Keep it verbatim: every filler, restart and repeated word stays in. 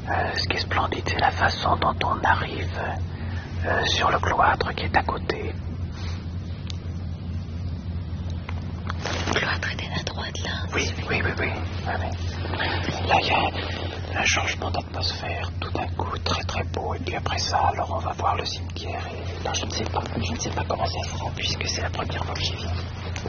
Euh, ce qui est splendide, c'est la façon dont on arrive euh, sur le cloître qui est à côté. Le cloître était à droite, là. Oui, oui, oui, oui. oui, oui. Là, il y a un changement d'atmosphère, tout d'un coup, très très beau. Et puis après ça, alors on va voir le cimetière. Et là, je ne sais pas, je ne sais pas comment ça sera, puisque c'est la première fois que j'y viens.